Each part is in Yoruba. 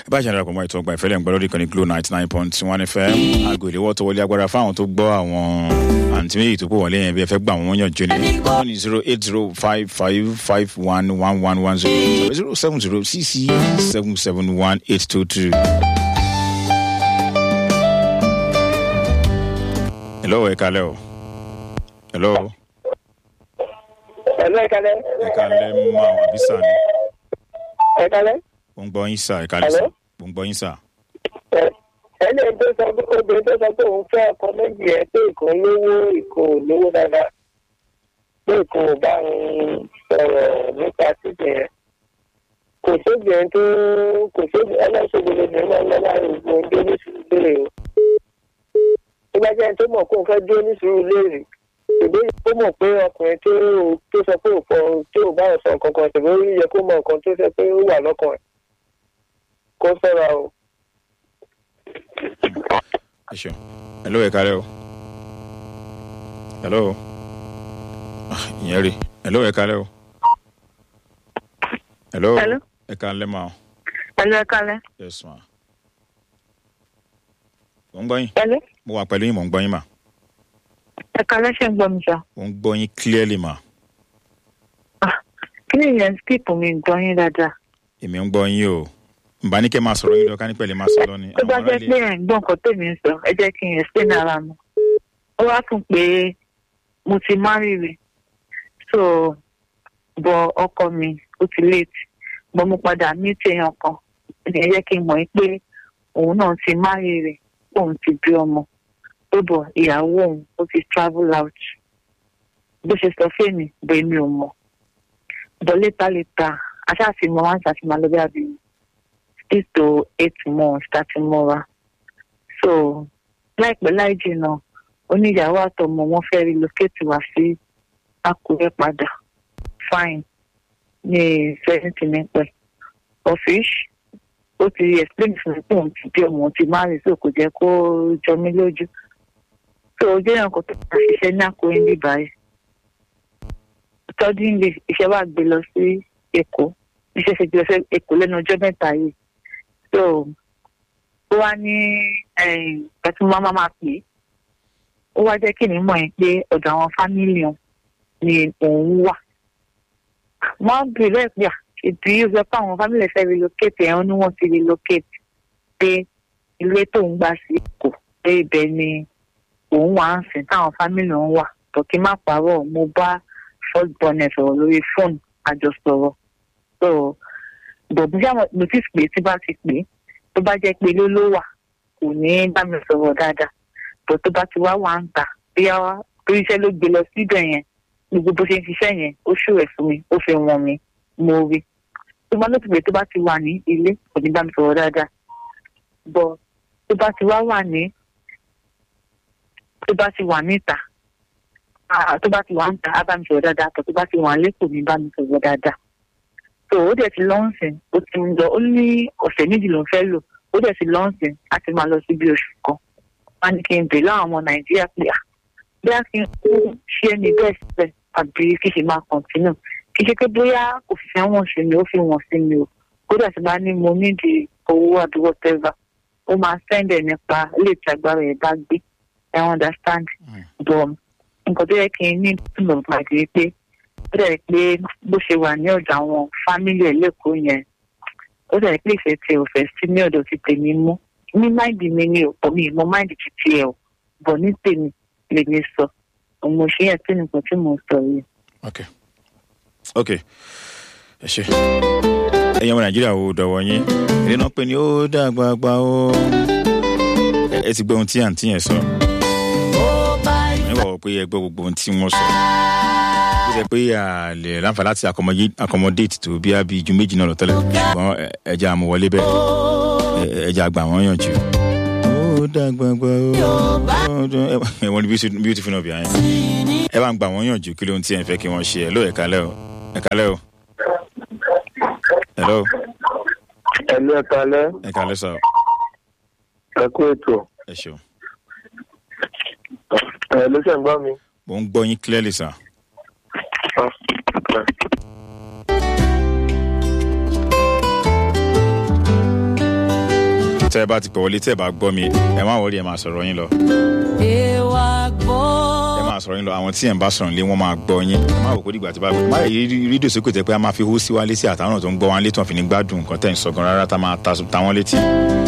bá ṣe darapọ̀ mọ́ ètò ọgbà ìfẹ́lẹ̀ ń gbọ́ lórí ìkànnì Glo 99.1 FM aago ìléwọ́ tó wọlé agbára fáwọn tó gbọ́ àwọn àǹtí méjì tó pọ̀ wọlé yẹn bí ẹ fẹ́ gbà wọ́n yànjú ni 08055511110 070cc771822. Hello, ẹ kálẹ́ o. Hello. Hello, ẹ kálẹ́. Ẹ kálẹ́ máa àbísà ni. Ẹ kálẹ́. Mo ń gbọ́ yín sà, ẹ kálẹ́ sà. Mo ń gbọ́ yín sà. Ẹni tó sọ pé obìnrin tó sọ pé òun fẹ́ ọkọ méjì ẹ pé ìkan lówó ìkan ò lówó dáadáa. Pé ìkan ò bá ń sọ̀rọ̀ nípa títẹ̀ ẹ̀. Kò sóbìnrin tó ẹlẹ́sọ̀gbọ̀n obìnrin náà lọ́wọ́ àrùn ìgbòho ní sùúrù léèrè o. Tó bá jẹ́ ẹni tó mọ̀ kó ń fẹ́ dúró ní sùúrù léèrè. Ṣùgbọ́n ó mọ̀ pé ọkùnrin tó sọ pé òfò tí ò bá ọ̀sán nǹkan kan ṣùgbọ́n ó yẹ kó mọ nǹkan tó sọ pé ó wà lọ́kàn ẹ̀. Kó sọ́ra o. Sure. Hello, ẹ kálẹ́ o. Hello. Ìyẹn rí. Hello, ẹ kálẹ́ o. Hello. Hello. Ẹ kálẹ́ ma. Hello, ẹ kálẹ́. Yes ma. Mo ń gbọ́ yín. Hello. Mo wà pẹ̀lú yín, mo ń gbọ́ yín ma. Ẹ kálẹ́ ṣe ń gbọ́ mi sà. Mo ń gbọ́ yín clearly ma. Kí ni ìyẹn skip mi ń gbọ́ yín dáadáa? Èmi ń gbọ́ yín o. Mbà ní kẹ́ máa sọ̀rọ̀ yín lọ ká ní pẹ̀lẹ́ máa sọ̀rọ̀ ni. Tó bá jẹ́ pé ẹ̀ ń gbọ́ nǹkan tèmi ń sọ, ẹ jẹ́ kí n explain ara mi. Ó wá fún pé mo ti marry rí. So, bọ̀ ọkọ mi ó ti late. Bọ̀ mo padà meet èèyàn kan. Ẹ jẹ́ kí n mọ̀ pé òun náà ti marry rí. Òun ti bí ọmọ. Tó bọ̀ ìyàwó òun ó ti travel out. Bó ṣe sọ fún mi, bẹ́ẹ̀ mi ò mọ̀. Bọ̀ later, aṣáàfihàn wọn ṣàfihàn lọ bí abìyẹn. 6 to 8 months láti mọ́ra. So, láìpẹ́ láì jìnnà, oníyàwó àtọmọ wọn fẹ́ relocate wá sí Àkúrẹ́ padà. Fine. Ní 70 nípẹ́. Office, ó ti explain fún mi pé òun ti bí ọmọ ti marry, so kò jẹ́ kó jọ mí lójú. So, ó jẹ́ nǹkan tó bá ṣiṣẹ́ ní Àkúrẹ́ ní báyìí. Suddenly, iṣẹ́ wa gbé lọ sí Èkó. Iṣẹ́ ṣe gbé lọ sí Èkó lẹ́nu ọjọ́ mẹ́ta yìí. So, ó wá ní ẹ̀tí máa pè é. Ó wá jẹ́ kí ni mọ̀ ẹ́ pé ọ̀dọ̀ àwọn fámìlì wọn ni òun wà. Wọ́n bèèrè pé ìdí yóò sọ pé àwọn fámìlì fẹ́ relocate ẹ̀ ní wọ́n ti relocate pé ilé tó ń gbà sí Èkó pé ibẹ̀ ni òun wà ń sìn táwọn fámìlì wọn wà. Tọ́kí má parọ́ mo bá first born ẹ̀ sọ̀rọ̀ lórí fóònù àjọsọ̀rọ̀. So, bọ̀dún sáà notice pé tí bá ti pè tó bá jẹ́ pé ló wà kò ní bá mi sọ̀rọ̀ dáadáa bọ̀ tó bá ti wá wà ń tà bí iṣẹ́ ló gbé lọ síbẹ̀ yẹn gbogbo bó ṣe ń ṣiṣẹ́ yẹn ó ṣòro ẹ̀ fún mi ó fi wọ̀n mi mo rí tó bá notice pé tó bá ti wà ní ilé kò ní bá mi sọ̀rọ̀ dáadáa bọ̀ tó bá ti wá wà ní tó bá ti wà níta tó bá ti wà ń tà á bá mi sọ̀rọ̀ dáadáa bọ̀ tó bá ti wà ń lé kò ní bá mi sọ̀rọ̀ dáadáa. So ó dẹ̀ ti lọ́nsìn ó ti ń lọ ó ní ọ̀sẹ̀ méjì ló ń fẹ́ lò ó dẹ̀ ti lọ́nsìn á ti máa lọ sí bí oṣù kan wọ́n ní kí n bèèrè láwọn ọmọ Nàìjíríà pé bí a fi ń kó ṣé ní bẹ́ẹ̀ síbẹ̀ àbí kí ṣe máa kọ̀ǹtínù kì í ṣe pé bóyá kò fi fẹ́ wọ̀n sí mi ó fi wọ̀n sí mi o kódà tí bá ní mo nídìí owó àbí whatever ó máa sẹ́ndẹ̀ nípa ilé ìtagbára ẹ̀ bá gbé I understand but nǹkan tó yẹ kí n ní ìtumọ̀ pàdé pé ó dẹ̀ pé bó ṣe wà ní ọ̀dọ̀ àwọn fámílì ẹ̀ lẹ́kọ̀ọ́ yẹn ó dẹ̀ pé ìfẹ́ tí ò fẹ́ sí ní ọ̀dọ̀ ti tèmi mú ní máìdì mi ní ọ̀pọ̀ mi ìmọ̀ máìdì títí ẹ̀ ò bọ̀ ní tèmi lè ní sọ òun mo ṣe yẹn tí nìkan tí mo sọ yìí. ok ẹ ṣe ẹ̀yin ọmọ Nàìjíríà ò dọ̀wọ́ yín èdè náà pé ní ó dàgbàgbà ó ẹ ti gbọ́ ohun tí àǹtí yẹn sọ níwọ̀ pé ẹ gbọ́ gbogbo ohun tí wọ́n sọ jẹ́ pé a lè láǹfààní láti accommodate tó bí i ju méjì náà lọ tẹ́lẹ̀ ṣùgbọ́n ẹja àmúwọlé bẹ́ẹ̀ ẹja àgbà wọn yànjú. ó dàgbàgbà ó wọ́n ní beautiful náà bí i àyẹn ẹ bá ń gbà wọ́n yànjú kí ló ń tí ẹ̀ ń fẹ́ kí wọ́n ṣe ẹ̀ ló ẹ̀kálẹ́ o. Hello. Hello, ẹ̀kálẹ́. Ẹ̀kálẹ́ sọ. Ẹ kú ètò. Ẹ ṣeun. Ló ṣe ń gbọ́ mi. Mo ń gbọ́ yín clearly sir. tẹ́ ẹ bá ti pè wọlé tẹ́ ẹ bá gbọ́ mi ẹ má wọlé ẹ máa sọ̀rọ̀ yín lọ. ẹ máa sọ̀rọ̀ yín lọ àwọn tí ẹ̀ ń bá sọ̀rọ̀ lé wọ́n máa gbọ́ yín ẹ má wò kó dìgbà tí bá gbọ́. má yẹ rédíò sókè tẹ́ pé a máa fi hó sí wa létí àtàwọn tó ń gbọ́ wa létí wọn fi ní gbádùn nǹkan tẹ́ ń sọ gan rárá tá máa ta wọn létí.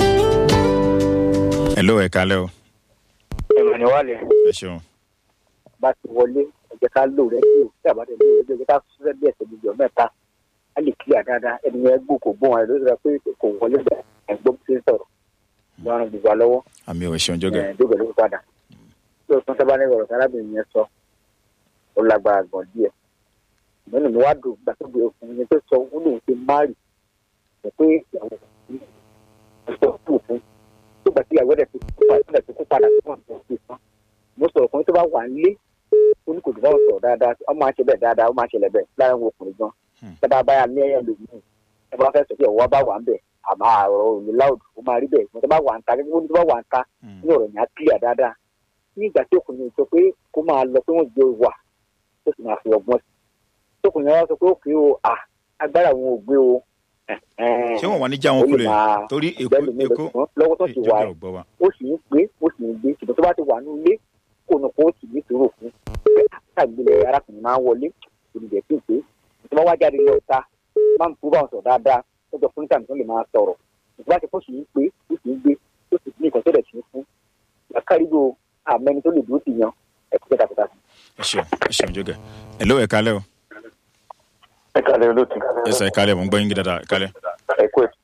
hello ẹ kálẹ́ o. ẹ̀mọ̀ ni wà lẹ̀. ẹ ṣeun. bá ti wọlé ẹ jẹ́ ká lò rẹ́díò tí àbá tẹ̀ lò rẹ́díò ẹ jẹ́ ká sọ́sẹ́ bí ẹ̀sẹ̀ bíi mẹ́ta á lè kíyà dáadáa ẹni yẹn gbó kò gbóhùn àìló rẹ pé kò wọlé bẹ̀ ẹ̀gbọ́n tí ń sọ̀rọ̀ lọ́rùn gbogbo lọ́wọ́. àmì ò ṣeun jógẹ̀. jógẹ̀ ló padà tó tún sábà ní ọ̀rọ̀ sárábìnrin yẹn sọ ó lágbára gan díẹ̀ ìmọ̀nà mi wá dùn gbà tó gbé òfin yẹn tó sọ ó lóun ti márì ẹ̀ pé ìyàwó ìṣọ́ tó fún tó gbà tí ìyàwó rẹ̀ ti kó padà tó wọ́n ti fún mo sọ̀rọ̀ fún tó bá wà nílé ó ní kò tó bá sọ̀rọ̀ dáadáa ó máa ń ṣe bẹ́ẹ̀ dáadáa ó máa ń ṣẹlẹ̀ bẹ́ẹ̀ lára àwọn ọkùnrin gan tábà báyà ní ẹ̀yàn lòmìn ẹ bá fẹ́ sọ pé ọ̀wọ́ bá wà ń bẹ̀ àmọ́ àrọ̀ òní láòdù ó máa rí bẹ́ẹ̀ tó bá wà ń ta gẹ́gẹ́ bó tó bá wà ń ta ní ọ̀rọ̀ yẹn á kílíà dáadáa ní ìgbà tí ọkùnrin sọ pé kó máa lọ pé wọ́n jẹ wà tó sì máa fi ọgbọ́n sí tókùnrin wá sọ pé òkè o agbára wọn ò gbé o. ṣé wọn wà ní já wọn kulẹ̀ torí èkó lọ́wọ́ tó ti wà ó sì ń gbé ó sì ń gbé ṣùgbọ́n tó bá ti wà ní ilé kò nù kó sì ní sùúrù fún àgbélẹ̀ arákùnrin máa ń wọlé olùdẹ̀ tí ì pé tó bá wá jáde lọ ta máa ń tó bá wọn sọ dáadáa ó jọ fún níta nìkan lè máa sọ̀rọ̀ ìgbà tí kò sì ń pé ó sì ń gbé ó sì ní nǹkan tó dẹ̀ sí fún làkàrídò àmẹ́ni tó lè dúró ti yan ẹ̀kọ́ kẹtàkẹtà. ẹ ṣeun jógẹ̀ ẹ ló ẹ kálẹ́ o. ẹ kálẹ́ olóòtú. ẹ sọ ẹ kálẹ́ mo ń gbọ́ yín dáadáa ẹ kálẹ́. ẹ kú ẹ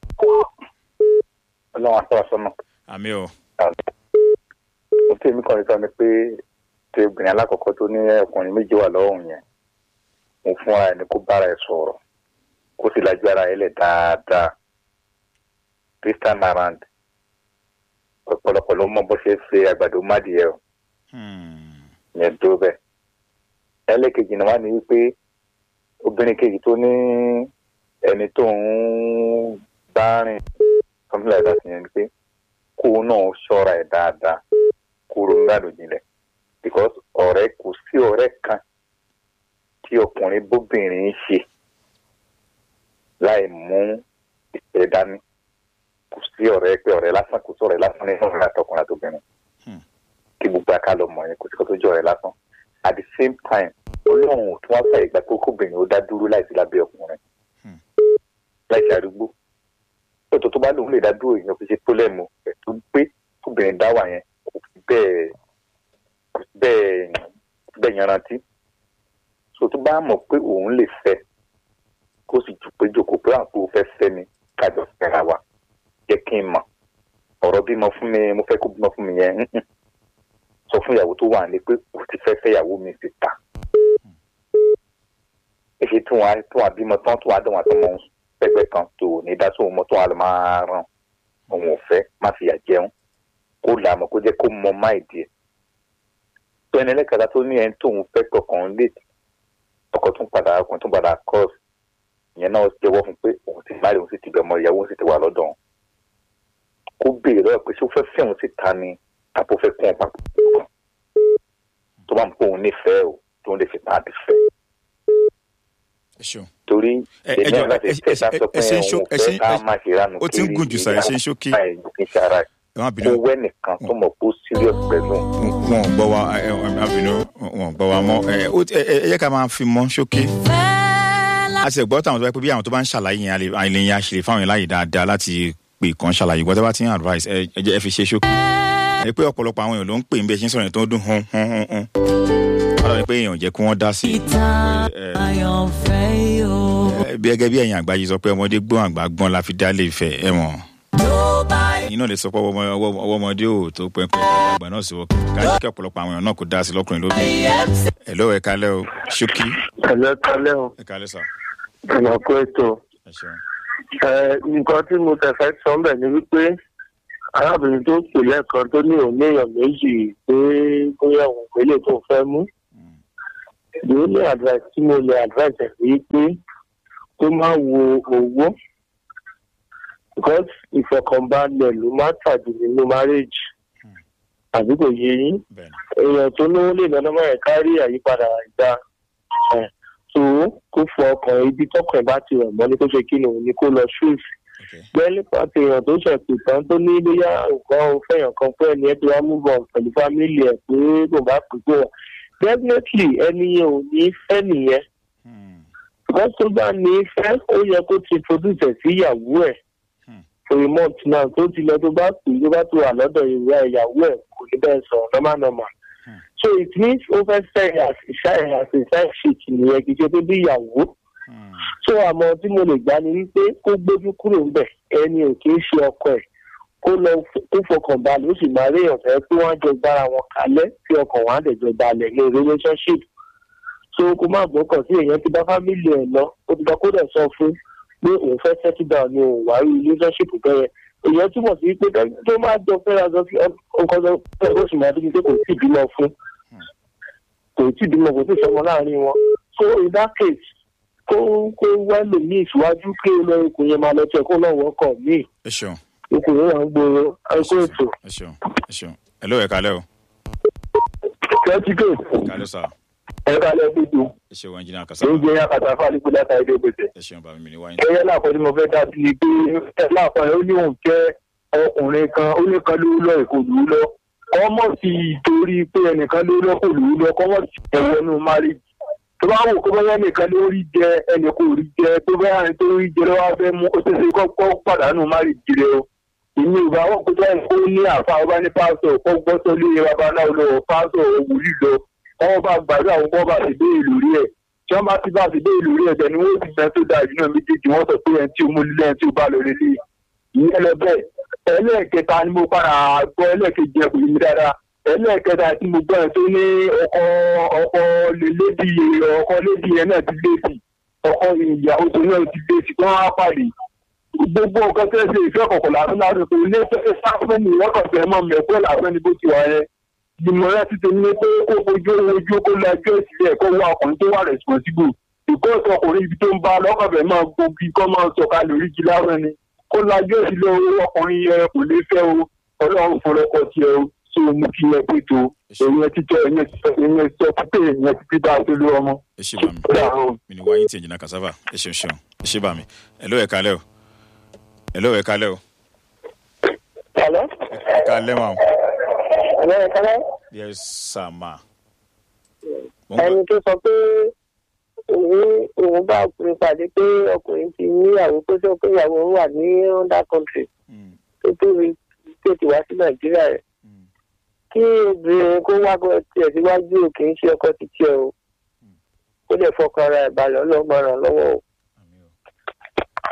ọlọ́run àti àṣọnà. àmì o. mo tí èmi kàn rí sọ ni pé tí obìnrin alákọ̀ọ́kọ́ tó ní ọkùnrin méjì wà lọ́wọ́ yẹn mo fún ara ẹni kó bára ẹ sọ̀rọ̀ kó sì lajú ara ẹ lẹ̀ dáadáa this time around ọ̀pọ̀lọpọ̀ ló mọ bó ṣe ṣe àgbàdo mádìyẹ o yẹn tó bẹ́ẹ̀. ẹlẹ́kejì ni wá ní wípé obìnrin kejì tó ní ẹni tó ń bá rìn something like that yẹn ni pé kó náà ṣọ́ra ẹ̀ dáadáa kó ronú ládùn jinlẹ̀ because ọ̀rẹ́ kò sí ọ̀rẹ́ kan tí ọkùnrin bóbìnrin ń ṣe láì mú ìfẹ́ dání kò sí ọ̀rẹ́ pé ọ̀rẹ́ lásán kò sí ọ̀rẹ́ lásán nínú ọ̀rẹ́ àtọkùnrin àtobìnrin kí gbogbo àkàlọ̀ mọ̀ yẹn kò sí kó tó jẹ́ ọ̀rẹ́ lásán at the same time olóhùn tí wọ́n fàyè gbà pé kóbìnrin ó dá dúró láìsí lábẹ́ ọkùnrin láìsí arúgbó lóòótọ́ tó bá lóun lè dá dúró èèyàn fi ṣe pólẹ́mù ẹ̀ tó gbé kóbìnrin dá wà yẹn kò fi bẹ́ẹ̀ yanrantí so tó bá mọ̀ pé òun lè fẹ́ kó sì jù pé jòkó pé àpò fẹ́ fẹ́ mi kájọ fẹ́ra wa jẹ́ kí n mọ̀ ọ̀rọ̀ bímọ fún mi mo fẹ́ kó bímọ fún mi yẹn sọ fún ìyàwó tó wà ní pé kò ti fẹ́ fẹ́ ìyàwó mi síta èsì tí wọ́n á bímọ tán tó wà dùn wọn tó mọ pẹpẹ kan tó ní dá sóhun mọ tó wà lọ máa ràn òun ò fẹ́ má fìyà jẹun kó làmọ kó jẹ́ kó mọ máìdí ẹ̀ tó ẹni ẹlẹ́kàtà tó ní ẹni tóun fẹ́ kọkàn léèdì ọkọ̀ tún padà ọkùnrin tún padà kọ́ọ̀sì ìyẹn náà jẹ́wọ́ fún pé òun ti máa rí òun sì ti bẹ̀mọ ìyàwó òun sì ti wà lọ́dọ̀ òun kó béèrè lọ́wọ́ pé ṣé ó fẹ́ fẹ́ òun síta ni àbó fẹ́ kún ọ̀pá tó bá ń pọ̀ òun nífẹ̀ẹ́ o tó ń lè fi pàdé fẹ́. torí èmi náà láti fẹ́ sá sọ pé òun fẹ́ ká má ṣe ránu kiri ó ti ń gùn jù sàrẹ́ ṣe ń ṣókè kó wẹ́ nìkan tó mọ̀ pé ó serious pẹ̀lú. wọn gbọ́ wa wọn gbọ́ wa mọ́ ẹ yẹ ká máa fi mọ́ ṣókè. a ti gbọ́ táwọn tó bá pẹ́ bí àwọn tó bá ń ṣàlàyé yẹn àìlè yẹn àṣìlè fáwọn yẹn láyè dáadáa láti pè kàn ṣàlàyé gbọ́dọ̀ bá ti ń advice ẹ fi ṣe ṣókè. ẹ pé ọ̀pọ̀lọpọ̀ àwọn èèyàn ló ń pè ń bẹ́ẹ̀ ṣe ń sọ̀rọ̀ yẹn tó ń dún hàn ọlọ́run pé èèyàn jẹ́ kí wọ́n dá sí. bí gẹ́gẹ́ bí ẹ̀yin àgbáyé sọ pé ọmọdé gbọ́n àgbà gbọ́n la fi dá lè fẹ́ ẹ mọ̀. ẹ̀yin náà lè sọ pé ọwọ́ ọmọdé ò tó pẹ́pẹ́ àgbà náà sì wọ́ ká kí ọ̀pọ̀lọpọ̀ àwọn èèyàn náà kó dá sí lọ́kùnrin lóbi. ẹ lọ́wọ́ ẹ kálẹ́ o ṣókí. ẹ kálẹ́ o. ẹ kálẹ́ sà. ọ̀nà kó ètò. nǹkan tí mo tẹ̀fẹ́ sọ ń bẹ̀ ni wípé arábìnrin tó pè lẹ́ẹ̀kan tó ní òun èèyàn méjì pé bóyá òun pélé tó fẹ́ mú. the only advice tí mo lè advice ẹ̀ sí pé kó má wo owó because ìfọ̀kànbalẹ̀ ló má tàbí nínú marriage àbí kò yé yín èèyàn tó lówó lè lọ́nà mọ́ ẹ̀ kárí àyípadà ìgbà tó kó fọ ọkàn ibi tọkàn bá ti rẹ̀ mọ́ ní kó ṣe kí ni òun ni kó lọ ṣúùsì bẹ́ẹ̀ nípa ti èèyàn tó ṣẹ̀kù tán tó ní bóyá nǹkan fẹ́yàn kan fún ẹni ẹ tó wá move on pẹ̀lú fámìlì ẹ̀ pé kò bá pè pé wọ́n definitely ẹni yẹn ò ní fẹ́ nìyẹn wọ́n tó bá ní fẹ́ ó yẹ kó ti produce ẹ̀ sí ìyàwó ẹ̀ for a month now tó ti lọ tó bá pè tó bá tó wà lọ́dọ̀ ìyàwó ẹ̀ kò ní bẹ́ẹ̀ sọ normal so it means ó fẹ́ fẹ́ àṣìṣe shit nìyẹn kì í ṣe pé bí ìyàwó so àmọ́ tí mo lè gbà ni wípé kó gbójú kúrò ńbẹ̀ ẹni ò kì í ṣe ọkọ ẹ̀ kó lọ kó fọkàn balẹ̀ ó sì máa rí èèyàn fẹ́ pé wọ́n á jọ gbára wọn kalẹ̀ tí ọkàn wọn á dẹ̀ jọ balẹ̀ ní relationship so kó má gbọ́kàn sí èèyàn ti bá family ẹ̀ lọ ó ti bá kó dẹ̀ sọ fún pé òun fẹ́ settle down ni òun wá rí relationship bẹ́ẹ̀ èèyàn túmọ̀ sí pé tó máa jọ fẹ́ra sọ sí nǹkan sọ pé ó sì máa dúró pé kò tí ì bímọ fún kò tí ì bímọ kò tí ì sọmọ láàrin wọn so in that case kó wẹ́lò ní ìṣíwájú kí ó lọ ikùn yẹn máa lọ tẹ̀ kó náà wọ́kọ̀ míì ikùn yẹn wà ń gbòòrò àìkú ètò. ẹ ló ẹ kalẹ o. kẹ́tíkè. kalẹ sá. ẹ kalẹ gbogbo. ẹ ṣeun ẹnjìnà kasa. ó jẹ́ yàtọ̀ fáligbó láta ilé gbèsè. ẹ ṣeun bàbá mi ní wáyé. ẹyẹ láàpọ̀ ni mo fẹ́ dá sí i pé láàpọ̀ ó ní òun jẹ́ ọkùnrin kan ó ní kan ló lọ èkó lù ú lọ ọmọ sì torí pé ẹnìkan ló lọ kò lù ú lọ kọ́mọ̀ sì ẹ̀wọ̀nù márì tó bá wò kó bóyá nìkan ló rí jẹ ẹnì kò rí jẹ tó bóyá ẹni tó rí jẹ lọ́wọ́ fẹ́ mú ó ṣeéṣe kọ́kọ́ pàdánù márì jìrẹ o ìní ìgbà wọn kó jẹ́ kó ní àfa ọba ní pásítọ̀ kó gbọ́ tó lé babaláwo lọ pásítọ̀ òwúrì lọ wọ́n bá gbàdúrà wọn bọ́ bá ti dé ìlú rí ẹ̀ tí wọ́n bá ti bá ti dé ìlú rí ẹ̀ tẹ̀ ni wọ́n ti fẹ́ tó dáa jù náà méjèèjì wọ́n sọ pé ẹni tí ó mú lílẹ̀ ẹni tí ó bá lọ lélẹ̀ ìyẹn lọ bẹ́ẹ̀ ẹlẹ́ẹ̀kẹta ni mo padà gbọ́ ẹlẹ́ẹ̀kejì ẹ̀kọ́ yìí dáadáa ẹlẹ́ẹ̀kẹta tí mo gbọ́ ẹ̀ tó ní ọkọ lédi yẹn náà ti lédi ọkọ ìyàwó tó náà ti lédi tó wá pàdé gbogbo nǹkan tó ṣe ìfẹ́ kọ̀ọ̀kan làwọn láti tó ilé fẹ́ sáfẹ́ni lọ́kọ̀ọ̀fẹ́ mọ́ mẹ́fẹ́ làwọn ní bó ti wà yẹn ìmọ̀ràn ti tẹ̀lé ní pé kó ojú kó lajọ́ ìsílẹ̀ kó wá ọkùnrin tó wà responsible because ọkùnrin ibi tó ń bá lọ́kọ̀ọ̀fẹ́ máa gbógi kọ́ máa sọ̀ka lórí jí láwọn ni kó lajọ́ ìsílẹ̀ owó ọkùnrin yẹn kò lè fẹ́ o ọlọ́run fọlọ́kọ̀ tiẹ̀ o so mo kí ẹ pé tó èyàn títọ́ èyàn sọ pé èyàn ti bá a tó lé ọmọ. ẹ ṣe bá mi ní wáyé tí ẹnjìnà kasava ẹ ṣeun ẹ ṣe bá mi ẹ ló ẹ kalẹ o. Hello, ẹ kalẹ́ o. Hello. Ẹ kalẹ́ ma o. Hello, ẹ kalẹ́. Yes, sir ma. Ẹni tó sọ pé òun bá ọkùnrin pàdé pé ọkùnrin ti níyàwó pé sọ pé ìyàwó wà ní under country tó tó rí tètè wá sí Nàìjíríà rẹ̀. Kí obìnrin kó wá gbọ́ tiẹ̀ síwájú ò kì í ṣe ọkọ ti tiẹ̀ o. Ó lè fọkàn ara ẹ̀ balẹ̀ ọlọ́gbọ̀n ràn lọ́wọ́ o.